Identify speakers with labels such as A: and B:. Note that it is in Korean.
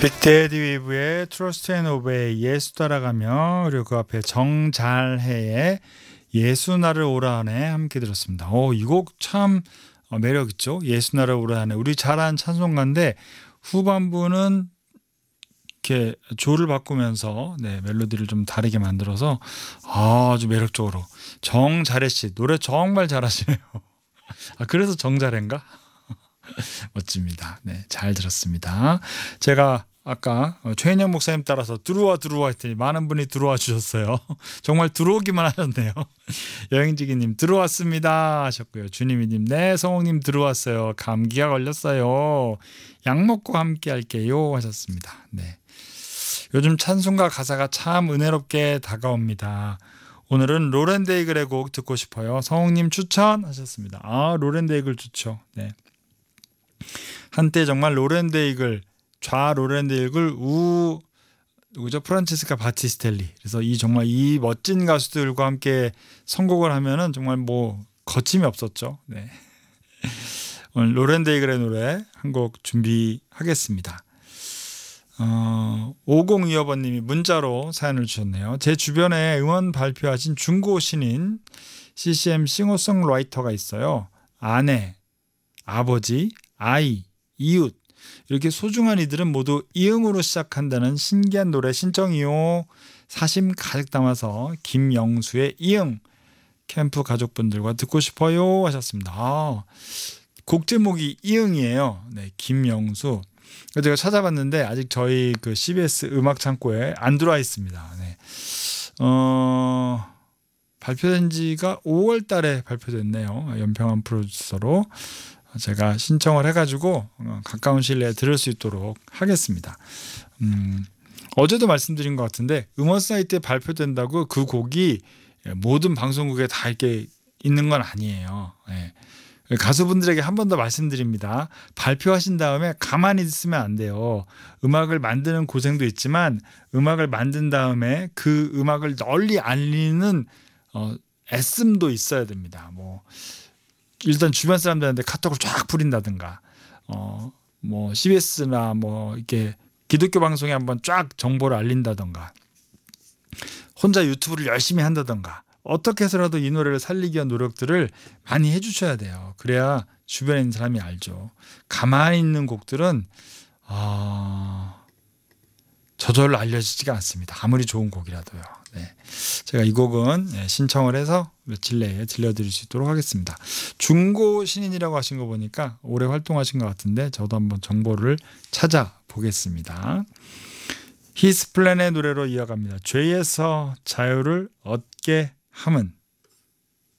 A: 빅데디 웨이브의 트러스트 앤 오베이 예수 따라가며, 그리고 그 앞에 정잘해의 예수 나를 오라 하네 함께 들었습니다. 이 곡 참 매력 있죠. 예수 나를 오라 하네. 우리 잘 아는 찬송가인데 후반부는 이렇게 조를 바꾸면서 멜로디를 좀 다르게 만들어서 아주 매력적으로. 정잘해 씨 노래 정말 잘하시네요. 그래서 정잘해인가? 멋집니다. 잘 들었습니다. 제가 아까 최인영 목사님 따라서 들어와 했더니 많은 분이 들어와 주셨어요. 정말 들어오기만 하셨네요. 여행지기님 들어왔습니다 하셨고요. 주님이님 네 성홍님 들어왔어요. 감기가 걸렸어요. 약 먹고 함께 할게요 하셨습니다. 요즘 찬송가 가사가 참 은혜롭게 다가옵니다. 오늘은 로렌데이글의 곡 듣고 싶어요. 성홍님 추천하셨습니다. 로렌데이글 좋죠. 한때 정말 로렌데이글, 좌 로렌데이글, 우 누구죠? 프란체스카 바티스텔리. 그래서 정말 이 멋진 가수들과 함께 선곡을 하면은 정말 거침이 없었죠. 오늘 로렌데이글의 노래 한 곡 준비하겠습니다. 5025번님이 문자로 사연을 주셨네요. 제 주변에 음원 발표하신 중고 신인 CCM 싱어송라이터가 있어요. 아내, 아버지, 아이, 이웃 이렇게 소중한 이들은 모두 이응으로 시작한다는 신기한 노래 신청이요. 사심 가득 담아서 김영수의 이응 캠프 가족분들과 듣고 싶어요 하셨습니다. 곡 제목이 이응이에요. 김영수. 제가 찾아봤는데 아직 저희 그 CBS 음악 창고에 안 들어와 있습니다. 발표된 지가 5월 달에 발표됐네요. 연평한 프로듀서로 제가 신청을 해가지고 가까운 시일 내에 들을 수 있도록 하겠습니다. 어제도 말씀드린 것 같은데 음원 사이트에 발표된다고 그 곡이 모든 방송국에 다 이렇게 있는 건 아니에요. 가수분들에게 한 번 더 말씀드립니다. 발표하신 다음에 가만히 있으면 안 돼요. 음악을 만드는 고생도 있지만 음악을 만든 다음에 그 음악을 널리 알리는 애씀도 있어야 됩니다. 일단 주변 사람들한테 카톡을 쫙 뿌린다든가, CBS나 이렇게 기독교 방송에 한번 쫙 정보를 알린다든가, 혼자 유튜브를 열심히 한다든가, 어떻게 해서라도 이 노래를 살리기 위한 노력들을 많이 해주셔야 돼요. 그래야 주변에 있는 사람이 알죠. 가만히 있는 곡들은 저절로 알려지지가 않습니다. 아무리 좋은 곡이라도요. 제가 이 곡은 신청을 해서 며칠 내에 들려드릴 수 있도록 하겠습니다. 중고 신인이라고 하신 거 보니까 오래 활동하신 것 같은데 저도 한번 정보를 찾아보겠습니다. 히스플랜의 노래로 이어갑니다. 죄에서 자유를 얻게 함은.